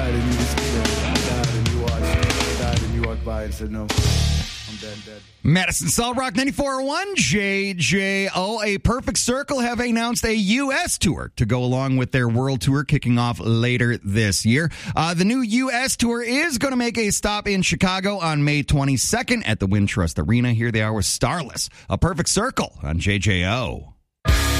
died and you just died and you watched. I died and you walked by and said, no, I'm dead. Madison Solid Rock 94.1 JJO. A Perfect Circle have announced a U.S. tour to go along with their world tour kicking off later this year. The new U.S. tour is going to make a stop in Chicago on May 22nd at the Wintrust Arena. Here they are with Starless. A Perfect Circle on JJO.